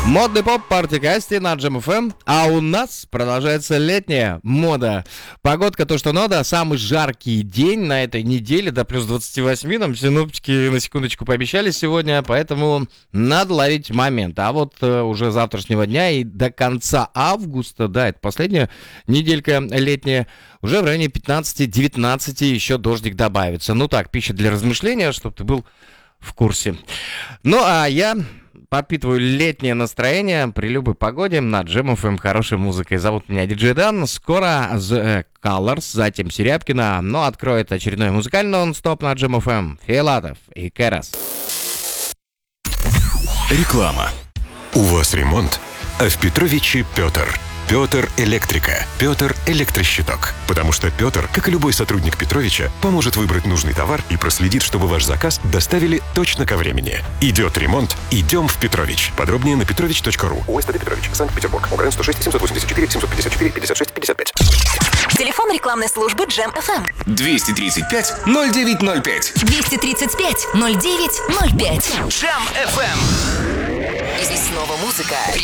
Модный поп партикасте на Джем ФМ, а у нас продолжается летняя мода. Погодка то, что надо, самый жаркий день на этой неделе, до плюс 28, нам синоптики на секундочку пообещали сегодня, поэтому надо ловить момент. А вот уже завтрашнего дня и до конца августа, да, это последняя неделька летняя, уже в районе 15-19 еще дождик добавится. Ну так, пища для размышления, чтобы ты был в курсе. Ну а я подпитываю летнее настроение при любой погоде на Джем ФМ хорошей музыкой. Зовут меня Диджей Дан. Скоро The Colors, затем Серябкина, но откроет очередной музыкальный нон-стоп на Джем ФМ Филатов и Керас. Реклама. У вас ремонт, а в Петровиче Петр. Петр Электрика. Петр Электрощиток. Потому что Петр, как и любой сотрудник Петровича, поможет выбрать нужный товар и проследит, чтобы ваш заказ доставили точно ко времени. Идет ремонт, идем в Петрович. Подробнее на petrovich.ru. ОСТД Петрович, Санкт-Петербург. ОГРН 106 784 754 56 55. Телефон рекламной службы Джем ФМ. 235 0905. 235 09 05. Джем ФМ. И здесь снова музыка.